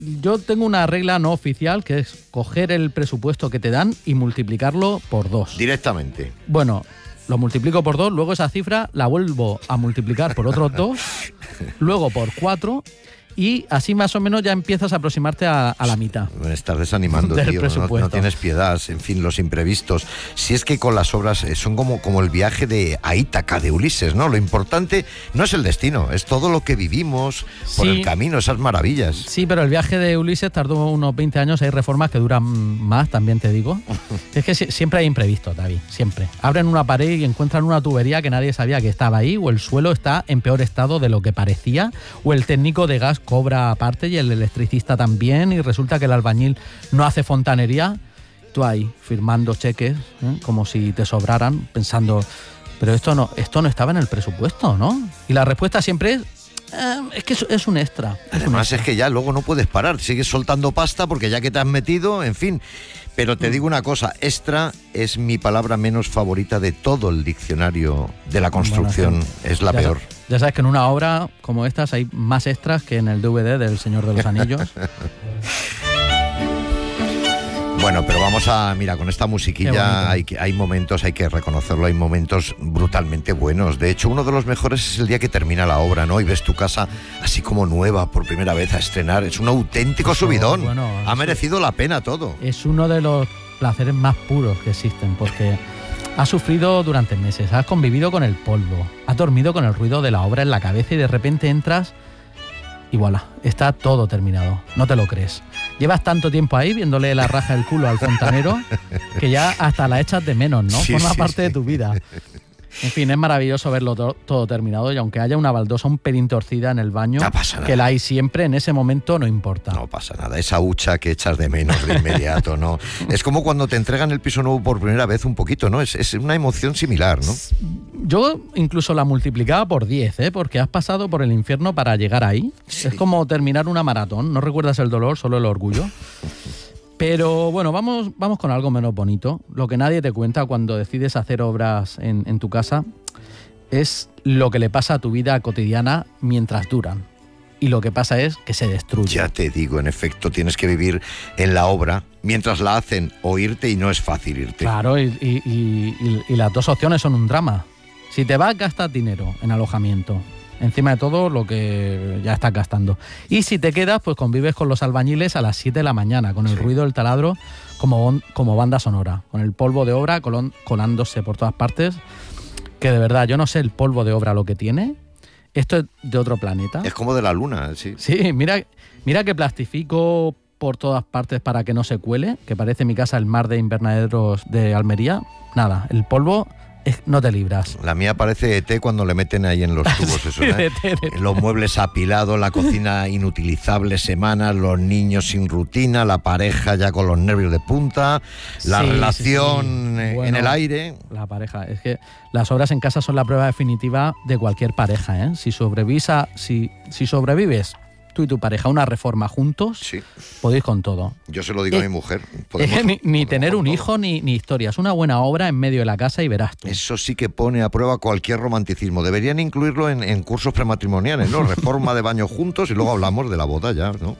yo tengo una regla no oficial que es coger el presupuesto que te dan y multiplicarlo por 2. Directamente. Bueno, lo multiplico por 2, luego esa cifra la vuelvo a multiplicar por otros 2, luego por 4... y así más o menos ya empiezas a aproximarte a la mitad. Me estás desanimando, tío. No tienes piedad. En fin, los imprevistos. Si es que con las obras son como el viaje a Ítaca de Ulises, ¿no? Lo importante no es el destino, es todo lo que vivimos por el camino, esas maravillas. Sí, pero el viaje de Ulises tardó unos 20 años. Hay reformas que duran más, también te digo. Es que siempre hay imprevistos, David, siempre. Abren una pared y encuentran una tubería que nadie sabía que estaba ahí, o el suelo está en peor estado de lo que parecía, o el técnico de gas cobra aparte y el electricista también, y resulta que el albañil no hace fontanería. Tú ahí firmando cheques, como si te sobraran, pensando, pero esto no estaba en el presupuesto, ¿no? Y la respuesta siempre es que es un extra. Además es que ya luego no puedes parar, sigues soltando pasta porque ya que te has metido, en fin. Pero te digo una cosa, extra es mi palabra menos favorita de todo el diccionario de la construcción. Bueno, es la peor. Ya sabes que en una obra como estas hay más extras que en el DVD del Señor de los Anillos. Bueno, pero vamos a... Mira, con esta musiquilla hay momentos, hay que reconocerlo, hay momentos brutalmente buenos. De hecho, uno de los mejores es el día que termina la obra, ¿no? Y ves tu casa así como nueva por primera vez a estrenar. Es un auténtico subidón. Bueno, ha merecido la pena todo. Es uno de los placeres más puros que existen, porque has sufrido durante meses, has convivido con el polvo, has dormido con el ruido de la obra en la cabeza y de repente entras... y voilà, está todo terminado, no te lo crees. Llevas tanto tiempo ahí viéndole la raja del culo al fontanero que ya hasta la echas de menos, ¿no? Sí, Forma parte de tu vida. En fin, es maravilloso verlo todo terminado, y aunque haya una baldosa un pelín torcida en el baño, no pasa nada. Que la hay siempre, en ese momento no importa. No pasa nada, esa hucha que echas de menos de inmediato, ¿no? Es como cuando te entregan el piso nuevo por primera vez un poquito, ¿no? Es una emoción similar, ¿no? Yo incluso la multiplicaba por 10, porque has pasado por el infierno para llegar ahí. Sí. Es como terminar una maratón, no recuerdas el dolor, solo el orgullo. Pero bueno, vamos con algo menos bonito. Lo que nadie te cuenta cuando decides hacer obras en tu casa es lo que le pasa a tu vida cotidiana mientras duran. Y lo que pasa es que se destruye. Ya te digo, en efecto, tienes que vivir en la obra mientras la hacen o irte, y no es fácil irte. Claro, y las dos opciones son un drama. Si te vas, gastas dinero en alojamiento, encima de todo lo que ya estás gastando. Y si te quedas, pues convives con los albañiles a las 7 de la mañana, con el ruido del taladro como banda sonora, con el polvo de obra colándose por todas partes, que de verdad, yo no sé el polvo de obra lo que tiene. Esto es de otro planeta. Es como de la luna, sí. Sí, mira que plastifico por todas partes para que no se cuele, que parece mi casa el mar de invernaderos de Almería. Nada, el polvo... no te libras. La mía parece ET cuando le meten ahí en los tubos eso, ¿eh? Los muebles apilados, la cocina inutilizable semanas, los niños sin rutina, la pareja ya con los nervios de punta, la relación en el aire. La pareja, es que las obras en casa son la prueba definitiva de cualquier pareja, ¿eh? Si sobrevives tú y tu pareja una reforma juntos, sí, podéis con todo. Yo se lo digo a mi mujer. Ni tener un hijo ni historias. Una buena obra en medio de la casa y verás tú. Eso sí que pone a prueba cualquier romanticismo. Deberían incluirlo en cursos prematrimoniales, ¿no? Reforma de baño juntos y luego hablamos de la boda ya, ¿no?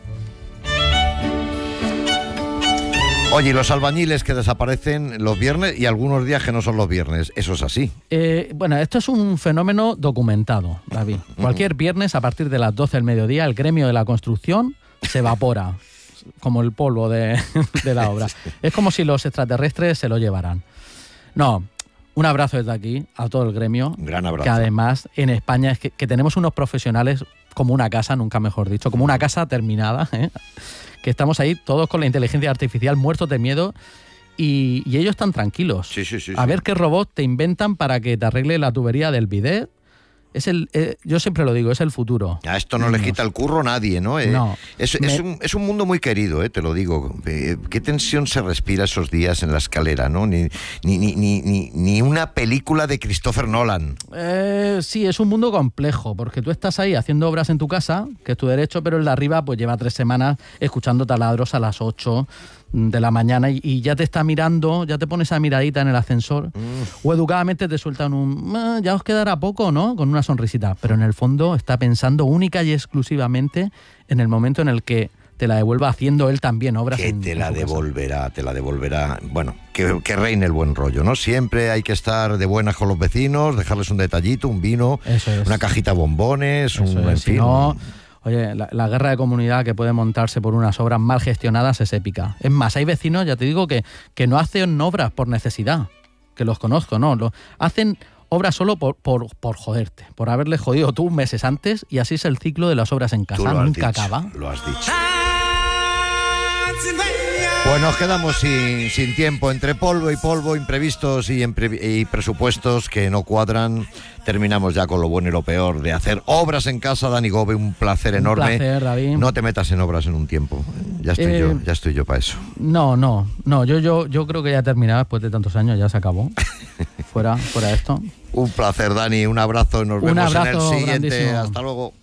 Oye, y los albañiles que desaparecen los viernes y algunos días que no son los viernes, ¿eso es así? Bueno, esto es un fenómeno documentado, David. Cualquier viernes a partir de las 12 del mediodía el gremio de la construcción se evapora, como el polvo de la obra. Es como si los extraterrestres se lo llevaran. No, un abrazo desde aquí a todo el gremio. Un gran abrazo. Que además en España es que tenemos unos profesionales como una casa, nunca mejor dicho, como una casa terminada, que estamos ahí todos con la inteligencia artificial muertos de miedo y ellos están tranquilos. Sí. A ver qué robot te inventan para que te arregle la tubería del bidet. Yo siempre lo digo, es el futuro. A esto no le quita el curro nadie, ¿no? No. Es un mundo muy querido, te lo digo. Qué tensión se respira esos días en la escalera, ¿no? Ni una película de Christopher Nolan. Sí, es un mundo complejo, porque tú estás ahí haciendo obras en tu casa, que es tu derecho, pero el de arriba pues lleva 3 semanas escuchando taladros a las 8 de la mañana y ya te está mirando, ya te pone esa miradita en el ascensor, o educadamente te sueltan ya os quedará poco, ¿no? Con una sonrisita, pero en el fondo está pensando única y exclusivamente en el momento en el que te la devuelva haciendo él también obras. Que te la devolverá. Bueno, que reine el buen rollo, ¿no? Siempre hay que estar de buenas con los vecinos, dejarles un detallito, un vino, una cajita de bombones, en fin. Si no, oye, la guerra de comunidad que puede montarse por unas obras mal gestionadas es épica. Es más, hay vecinos, ya te digo, que no hacen obras por necesidad, que los conozco, ¿no? Hacen obras solo por joderte, por haberle jodido tú meses antes, y así es el ciclo de las obras en casa, nunca acaba. Lo has dicho. Pues nos quedamos sin tiempo, entre polvo, imprevistos y presupuestos que no cuadran. Terminamos ya con lo bueno y lo peor de hacer obras en casa. Dani Gómez, un placer enorme. Un placer, David. No te metas en obras en un tiempo. Ya estoy yo para eso. No, yo creo que ya he terminado después de tantos años, ya se acabó. fuera esto. Un placer, Dani, un abrazo, nos vemos en el siguiente. Grandísimo. Hasta luego.